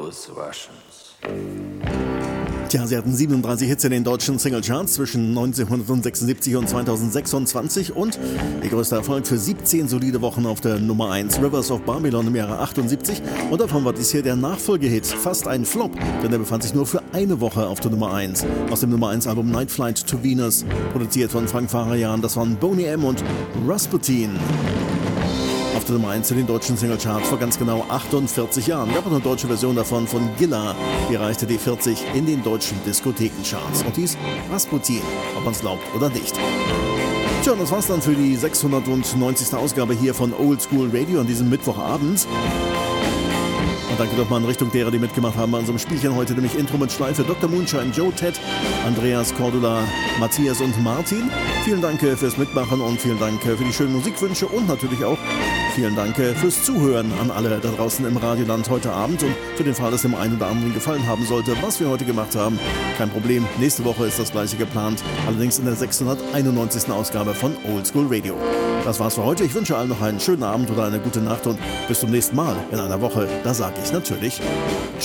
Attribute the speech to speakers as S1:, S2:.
S1: those Russians.
S2: Tja, sie hatten 37 Hits in den deutschen Singlecharts zwischen 1976 und 2026 und ihr größter Erfolg für 17 solide Wochen auf der Nummer 1, Rivers of Babylon im Jahre 78. Und davon war dies hier der Nachfolgehit, fast ein Flop, denn er befand sich nur für eine Woche auf der Nummer 1. Aus dem Nummer 1 Album Night Flight to Venus, produziert von Frank Farian, das waren Boney M. und Rasputin. Auf der Nummer 1 in den deutschen Singlecharts vor ganz genau 48 Jahren. Gab es eine deutsche Version davon von Gilla. Die erreichte die 40 in den deutschen Diskothekencharts und hieß Rasputin, ob man es glaubt oder nicht. Tja, und das war's dann für die 690. Ausgabe hier von Old School Radio an diesem Mittwochabend. Und danke doch mal in Richtung derer, die mitgemacht haben bei unserem Spielchen heute, nämlich Intro mit Schleife, Dr. Moonshine, Joe, Ted, Andreas, Cordula, Matthias und Martin. Vielen Dank fürs Mitmachen und vielen Dank für die schönen Musikwünsche und natürlich auch vielen Dank fürs Zuhören an alle da draußen im Radioland heute Abend. Und für den Fall, dass dem einen oder anderen gefallen haben sollte, was wir heute gemacht haben, kein Problem. Nächste Woche ist das gleiche geplant, allerdings in der 691. Ausgabe von Old School Radio. Das war's für heute. Ich wünsche allen noch einen schönen Abend oder eine gute Nacht und bis zum nächsten Mal in einer Woche. Da sage ich natürlich Tschüss.